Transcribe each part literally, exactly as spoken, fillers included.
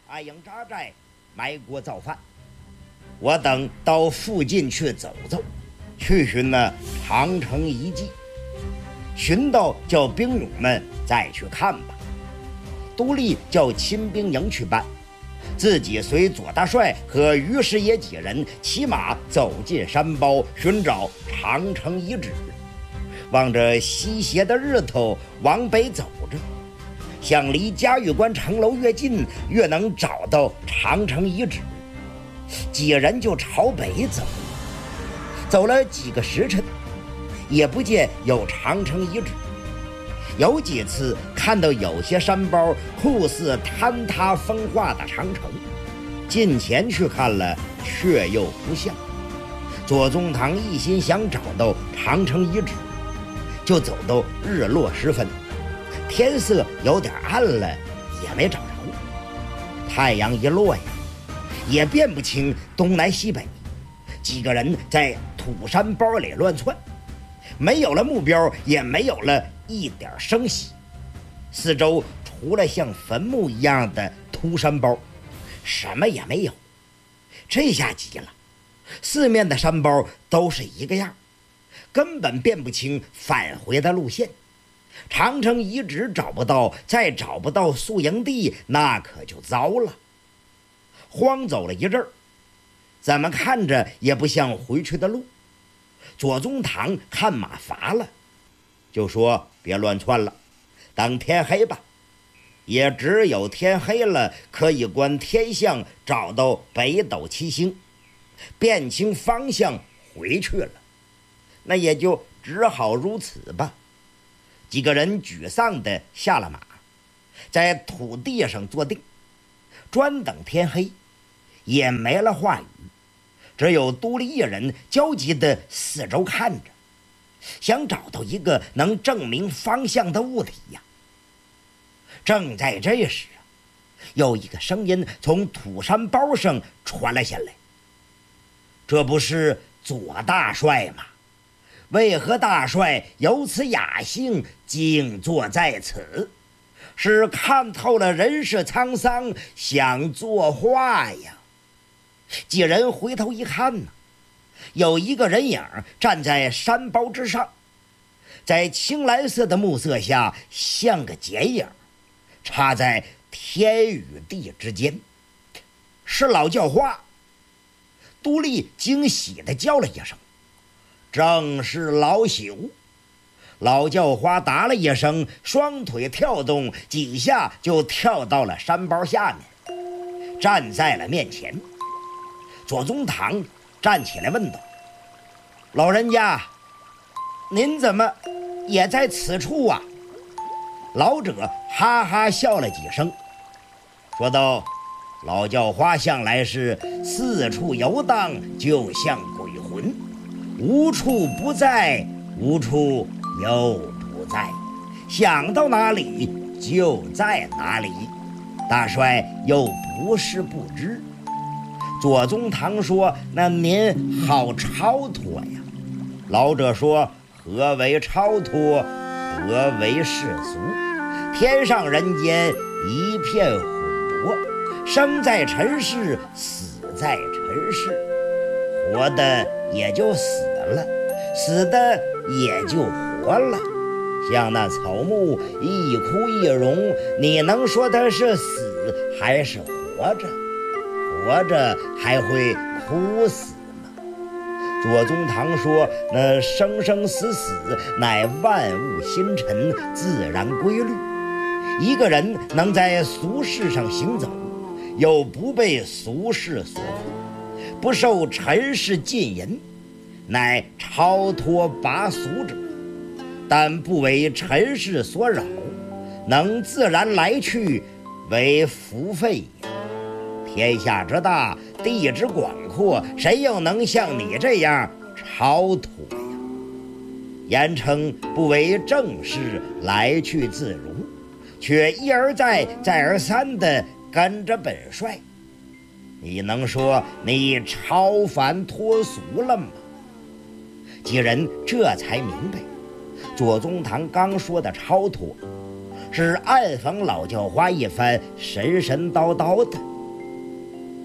安营扎寨，埋锅造饭。我等到附近去走走，去寻那长城遗迹。寻到叫兵勇们再去看吧。都立叫亲兵营去办，自己随左大帅和于师爷几人骑马走进山包，寻找长城遗址。望着西斜的日头往北走着，想离嘉峪关城楼越近，越能找到长城遗址。几人就朝北走，走了几个时辰，也不见有长城遗址。有几次看到有些山包酷似坍塌风化的长城，近前去看了，却又不像。左宗棠一心想找到长城遗址，就走到日落时分，天色有点暗了，也没找着。太阳一落呀，也辨不清东南西北。几个人在土山包里乱窜，没有了目标，也没有了一点声息。四周除了像坟墓一样的秃山包，什么也没有。这下急了，四面的山包都是一个样，根本辨不清返回的路线。长城遗址找不到，再找不到宿营地，那可就糟了。慌走了一阵儿，怎么看着也不像回去的路。左宗棠看马乏了，就说别乱窜了，等天黑吧。也只有天黑了，可以观天象，找到北斗七星，辨清方向回去了。那也就只好如此吧。几个人沮丧地下了马，在土地上坐定，专等天黑，也没了话语。只有都立一人焦急地四周看着，想找到一个能证明方向的物体呀。正在这时，有一个声音从土山包上传了下来：“这不是左大帅吗？为何大帅有此雅兴，静坐在此？是看透了人世沧桑，想作画呀？”几人回头一看呢，有一个人影站在山包之上，在青蓝色的暮色下像个剪影，插在天与地之间，是老教花。都立惊喜地叫了一声：“正是老朽。”老教花答了一声，双腿跳动，几下就跳到了山包下面，站在了面前。左宗棠站起来问道：“老人家，您怎么也在此处啊？”老者哈哈笑了几声，说道：“老教花向来是四处游荡，就像鬼魂，无处不在，无处又不在，想到哪里就在哪里。大帅又不是不知。”左宗棠说：“那您好超脱呀。”老者说：“何为超脱？何为世俗？天上人间一片混浊，生在尘世，死在尘世，活的也就死了，死的也就活了。像那草木一枯一荣，你能说它是死还是活着？活着还会枯死吗？”左宗棠说：“那生生死死乃万物星辰自然规律，一个人能在俗世上行走，又不被俗世所苦，不受尘世禁淫，乃超脱拔俗者。但不为尘世所扰，能自然来去，为福费也。天下之大，地之广阔，谁又能像你这样超脱呀？言称不为正事，来去自如，却一而再再而三地跟着本帅。你能说你超凡脱俗了吗？”几人这才明白，左宗棠刚说的超脱，是暗讽老教花一番神神叨叨的，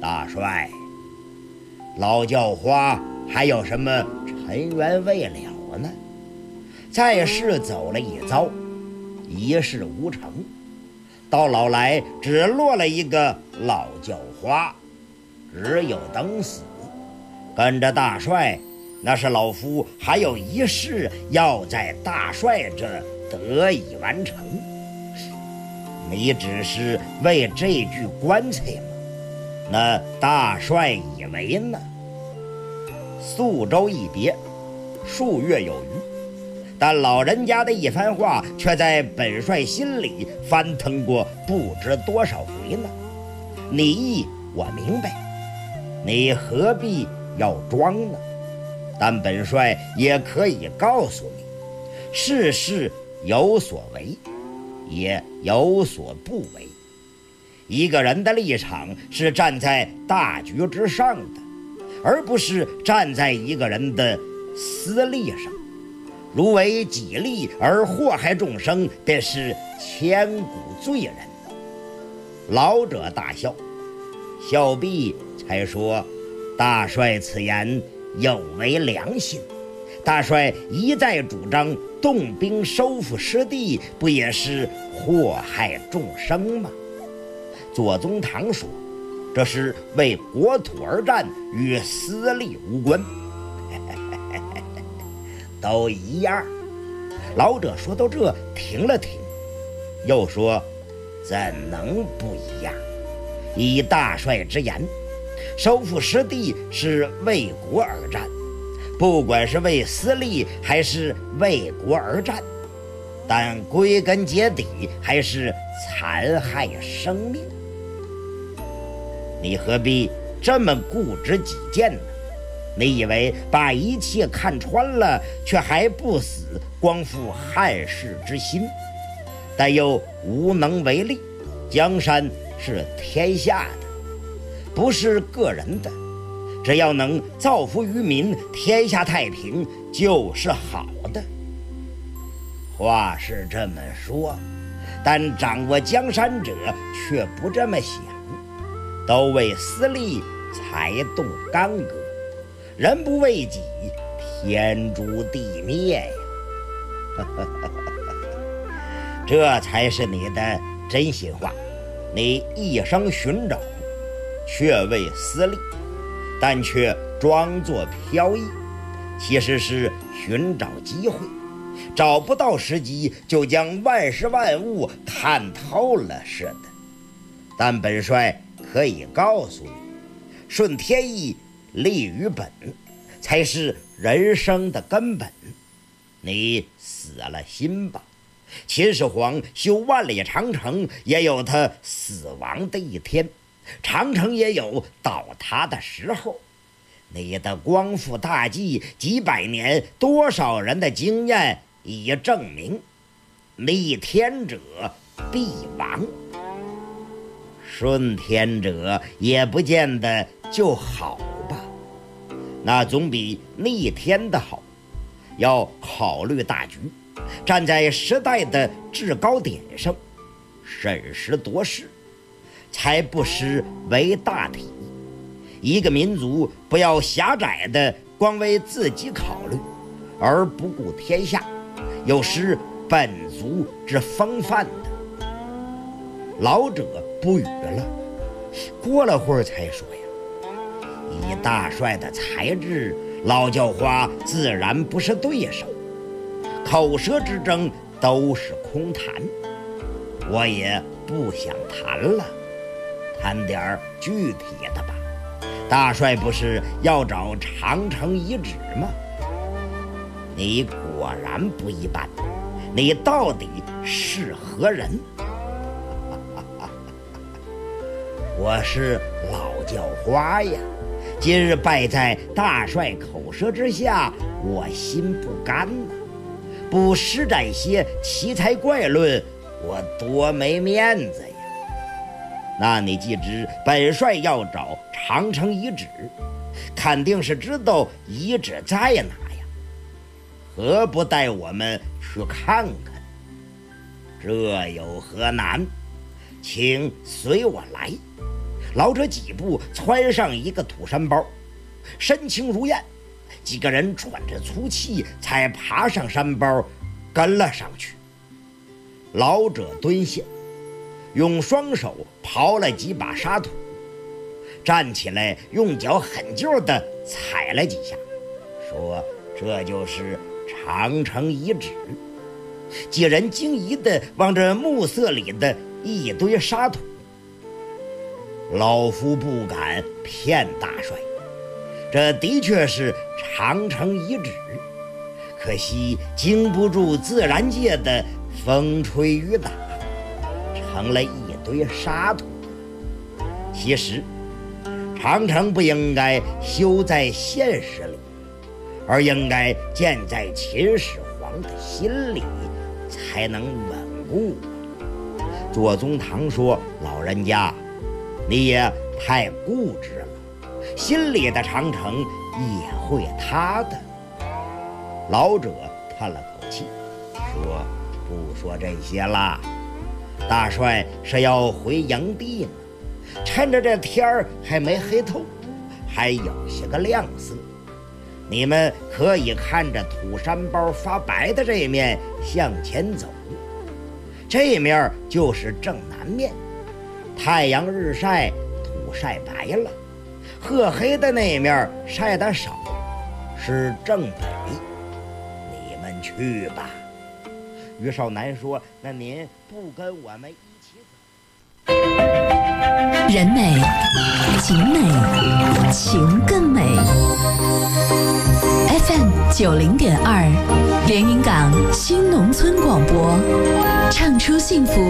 大帅，老叫花还有什么尘缘未了呢？在世走了一遭，一事无成，到老来只落了一个老叫花，只有等死。跟着大帅，那是老夫还有一事要在大帅这得以完成。你只是为这具棺材吗？那大帅以为呢？宿州一别，数月有余，但老人家的一番话却在本帅心里翻腾过不知多少回呢。你意我明白，你何必要装呢？但本帅也可以告诉你，世事有所为，也有所不为。一个人的立场是站在大局之上的，而不是站在一个人的私利上。如为己利而祸害众生，便是千古罪人。老者大笑，笑毕才说：大帅此言有违良心。大帅一再主张动兵收复失地，不也是祸害众生吗？左宗棠说，这是为国土而战，与私利无关。都一样。老者说到这停了停，又说：怎能不一样？以大帅之言，收复失地是为国而战，不管是为私利还是为国而战，但归根结底还是残害生命。你何必这么固执己见呢？你以为把一切看穿了，却还不死，光负汉室之心，但又无能为力。江山是天下的，不是个人的，只要能造福于民，天下太平就是好的。话是这么说，但掌握江山者却不这么想，都为私利才动干戈，人不为己，天诛地灭呀！这才是你的真心话。你一生寻找，却为私利，但却装作飘逸，其实是寻找机会，找不到时机就将万事万物看透了似的。但本帅可以告诉你，顺天意，立于本，才是人生的根本。你死了心吧，秦始皇修万里长城也有他死亡的一天，长城也有倒塌的时候。你的光复大计几百年，多少人的经验已证明，逆天者必亡。顺天者也不见得就好吧，那总比逆天的好。要考虑大局，站在时代的制高点上，审时度势，才不失为大体。一个民族不要狭窄的光为自己考虑，而不顾天下，有失本族之风范的。老者不语了，过了会儿才说呀：以大帅的才智，老叫花自然不是对手，口舌之争都是空谈，我也不想谈了，谈点具体的吧。大帅不是要找长城遗址吗？你果然不一般，你到底是何人？我是老叫花呀，今日败在大帅口舌之下，我心不甘呐、啊！不施展些奇才怪论，我多没面子呀！那你既知本帅要找长城遗址，肯定是知道遗址在哪呀？何不带我们去看看？这有何难？请随我来。 老者几步窜上一个土山包，神情如燕。几个人喘着粗气才爬上山包，跟了上去。老者蹲下，用双手刨了几把沙土，站起来用脚狠劲儿地踩了几下，说：“这就是长城遗址。”几人惊疑地望着暮色里的一堆沙土。老夫不敢骗大帅，这的确是长城遗址，可惜经不住自然界的风吹雨打，成了一堆沙土。其实长城不应该修在现实里，而应该建在秦始皇的心里，才能稳固。左宗棠说：“老人家，你也太固执了，心里的长城也会塌的。”老者叹了口气，说：“不说这些了，大帅是要回营地呢，趁着这天儿还没黑透，还有些个亮色，你们可以看着土山包发白的这一面向前走，这面就是正南面，太阳日晒，土晒白了，褐黑的那面晒得少，是正北。你们去吧。”于少南说：“那您不跟我们一起走？” 人美景美情更美。 F M 九零点二连云港新农村广播，唱出幸福